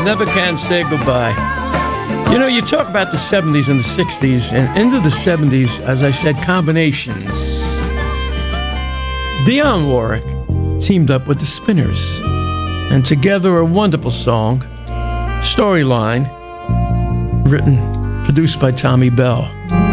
Never Can Say Goodbye. You know, you talk about the 70s and the 60s, and into the 70s, as I said, combinations. Dionne Warwick teamed up with the Spinners, and together a wonderful song, Storyline, written, produced by Tommy Bell.